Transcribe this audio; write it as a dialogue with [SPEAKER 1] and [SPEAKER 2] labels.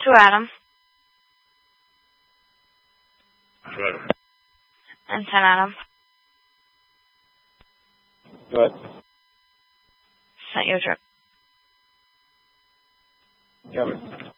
[SPEAKER 1] To Adam.
[SPEAKER 2] Right.
[SPEAKER 1] And 10 Adam.
[SPEAKER 2] Go ahead.
[SPEAKER 1] Sent you a drip.
[SPEAKER 2] Got it.